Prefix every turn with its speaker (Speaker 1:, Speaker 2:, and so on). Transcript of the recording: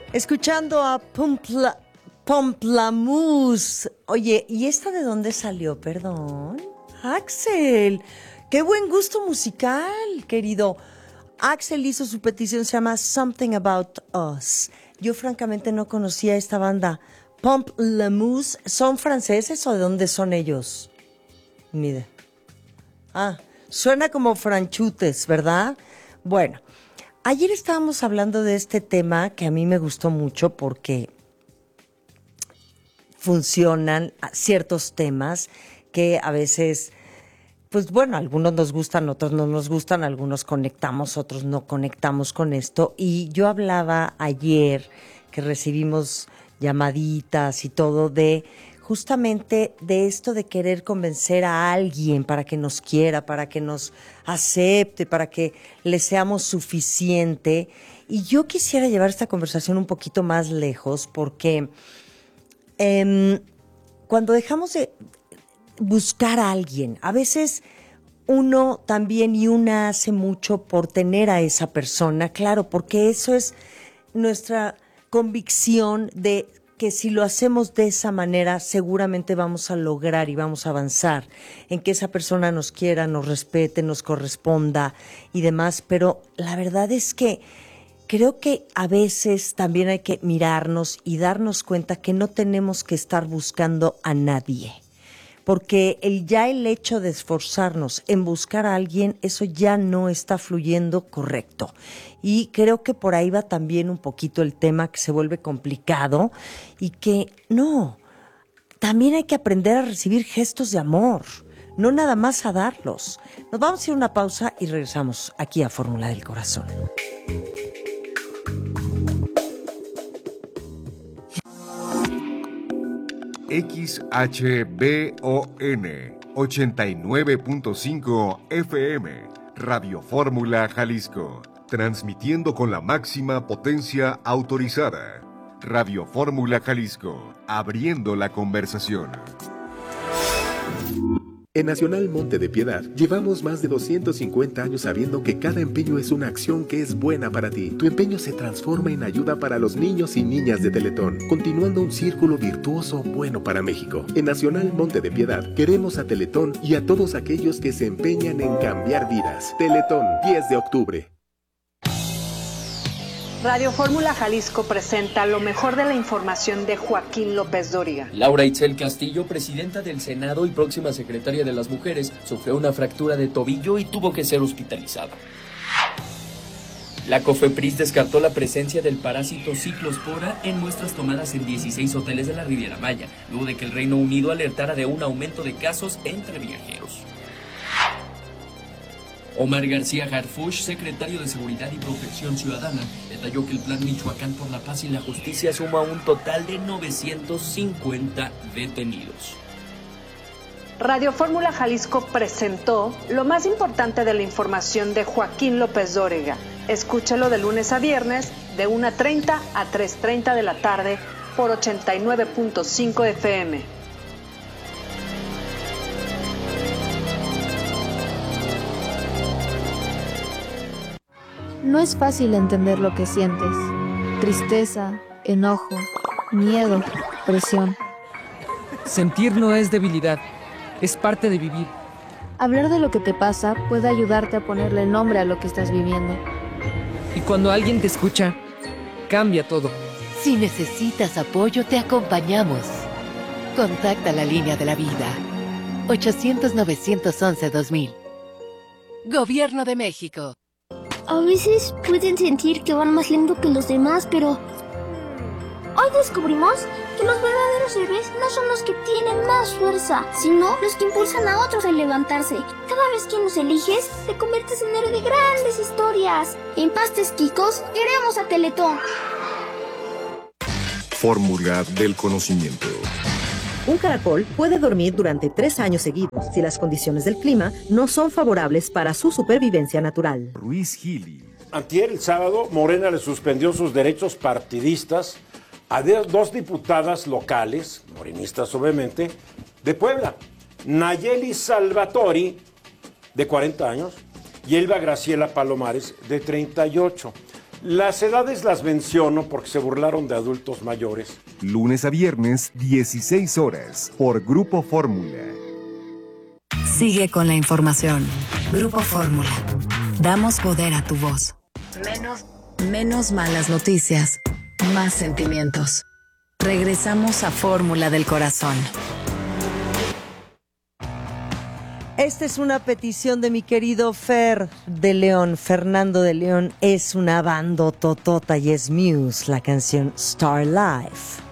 Speaker 1: Escuchando a Pomplamoose. Oye, ¿y esta de dónde salió? Perdón. Axel. Qué buen gusto musical, querido. Axel hizo su petición, se llama Something About Us. Yo francamente no conocía esta banda. Pomplamoose, ¿son franceses o de dónde son ellos? Ni idea. Ah, suena como franchutes, ¿verdad? Bueno, ayer estábamos hablando de este tema que a mí me gustó mucho porque funcionan ciertos temas que a veces, pues bueno, algunos nos gustan, otros no nos gustan, algunos conectamos, otros no conectamos con esto. Y yo hablaba ayer que recibimos llamaditas y todo de justamente de esto de querer convencer a alguien para que nos quiera, para que nos acepte, para que le seamos suficiente. Y yo quisiera llevar esta conversación un poquito más lejos porque cuando dejamos de buscar a alguien, a veces uno también y una hace mucho por tener a esa persona, claro, porque eso es nuestra convicción de que si lo hacemos de esa manera seguramente vamos a lograr y vamos a avanzar en que esa persona nos quiera, nos respete, nos corresponda y demás, pero la verdad es que creo que a veces también hay que mirarnos y darnos cuenta que no tenemos que estar buscando a nadie. Porque el hecho de esforzarnos en buscar a alguien, eso ya no está fluyendo correcto. Y creo que por ahí va también un poquito el tema que se vuelve complicado y que no, también hay que aprender a recibir gestos de amor, no nada más a darlos. Nos vamos a ir a una pausa y regresamos aquí a Fórmula del Corazón.
Speaker 2: XHBON 89.5 FM, Radio Fórmula Jalisco, transmitiendo con la máxima potencia autorizada. Radio Fórmula Jalisco, abriendo la conversación.
Speaker 3: En Nacional Monte de Piedad, llevamos más de 250 años sabiendo que cada empeño es una acción que es buena para ti. Tu empeño se transforma en ayuda para los niños y niñas de Teletón, continuando un círculo virtuoso bueno para México. En Nacional Monte de Piedad, queremos a Teletón y a todos aquellos que se empeñan en cambiar vidas. Teletón, 10 de octubre.
Speaker 4: Radio Fórmula Jalisco presenta lo mejor de la información de Joaquín López Dóriga.
Speaker 5: Laura Itzel Castillo, presidenta del Senado y próxima secretaria de las Mujeres, sufrió una fractura de tobillo y tuvo que ser hospitalizada. La COFEPRIS descartó la presencia del parásito ciclospora en muestras tomadas en 16 hoteles de la Riviera Maya, luego de que el Reino Unido alertara de un aumento de casos entre viajeros. Omar García Harfuch, secretario de Seguridad y Protección Ciudadana, detalló que el Plan Michoacán por la Paz y la Justicia suma un total de 950 detenidos.
Speaker 4: Radio Fórmula Jalisco presentó lo más importante de la información de Joaquín López Dóriga. Escúchalo de lunes a viernes, de 1:30 a 3:30 de la tarde, por 89.5 FM.
Speaker 6: No es fácil entender lo que sientes. Tristeza, enojo, miedo, presión.
Speaker 7: Sentir no es debilidad, es parte de vivir.
Speaker 6: Hablar de lo que te pasa puede ayudarte a ponerle nombre a lo que estás viviendo.
Speaker 7: Y cuando alguien te escucha, cambia todo.
Speaker 8: Si necesitas apoyo, te acompañamos. Contacta la línea de la vida. 800-911-2000. Gobierno de México.
Speaker 9: A veces pueden sentir que van más lento que los demás, pero hoy descubrimos que los verdaderos héroes no son los que tienen más fuerza, sino los que impulsan a otros a levantarse. Cada vez que nos eliges, te conviertes en héroe de grandes historias. En Pastes Quicos, queremos a Teletón.
Speaker 2: Fórmula del conocimiento.
Speaker 10: Un caracol puede dormir durante 3 años seguidos si las condiciones del clima no son favorables para su supervivencia natural.
Speaker 2: Ruiz Gili.
Speaker 11: Antier, el sábado, Morena le suspendió sus derechos partidistas a 2 diputadas locales, morenistas obviamente, de Puebla. Nayeli Salvatori, de 40 años, y Elba Graciela Palomares, de 38. Las edades las menciono porque se burlaron de adultos mayores.
Speaker 2: Lunes a viernes, 16 horas, por Grupo Fórmula.
Speaker 12: Sigue con la información. Grupo Fórmula. Damos poder a tu voz. Menos malas noticias. Más sentimientos. Regresamos a Fórmula del Corazón.
Speaker 1: Esta es una petición de mi querido Fernando de León. Es una bandototota y es Muse, la canción Star Life.